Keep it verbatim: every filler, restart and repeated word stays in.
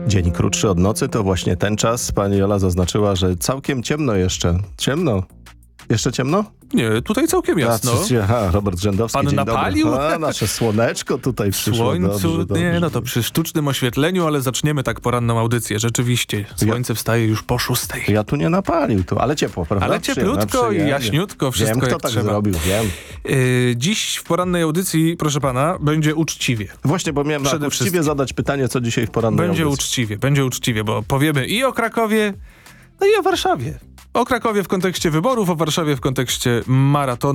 dzień krótszy od nocy to właśnie ten czas. Pani Jola zaznaczyła, że całkiem ciemno jeszcze. Ciemno? Jeszcze ciemno? Nie, tutaj całkiem jasno. A, czy, aha, Robert Rzędowski, Pan dzień napalił? dobry. A, nasze słoneczko tutaj W przyszło. słońcu, Dobrze, dobrze. nie, no to przy sztucznym oświetleniu, ale zaczniemy tak poranną audycję. Rzeczywiście, słońce wstaje już po szóstej. Ja tu nie napalił, tu, ale ciepło, prawda? Ale cieplutko Przyjemne, i przyjemnie. jaśniutko, wszystko Wiem, kto jak tak trzeba. zrobił, wiem. Yy, dziś w porannej audycji, proszę pana, będzie uczciwie. Właśnie, bo miałem Przede tak uczciwie wszystkim. zadać pytanie, co dzisiaj w porannej Będzie audycji. uczciwie, będzie uczciwie, bo powiemy i o Krakowie, no i o Warszawie. O Krakowie w kontekście wyborów, o Warszawie w kontekście maratonu.